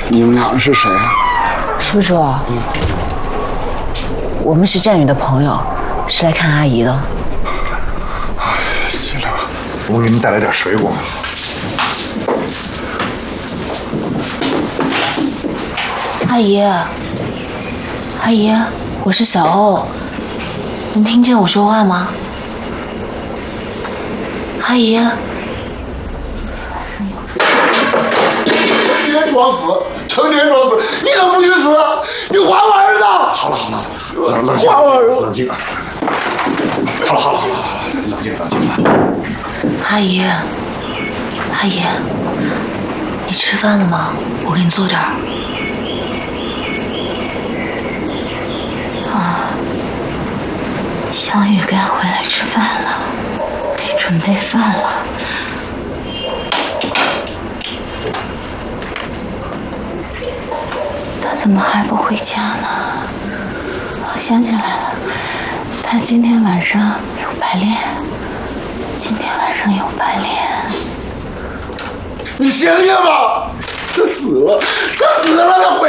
你们俩是谁啊？ 叔叔，我们是战宇的朋友，是来看阿姨的。 进来吧，我给你带来点水果。 阿姨，阿姨，我是小欧，能听见我说话吗？阿姨， 成天装死，成天装死，你可不许死！你还我儿子！ 好了，冷静，冷静。好了，冷静。 阿姨，阿姨，你吃饭了吗？我给你做点儿。 小雨该回来吃饭了，该准备饭了。他怎么还不回家呢？我想起来了，他今天晚上有排练。 你醒醒吧！他死了，他回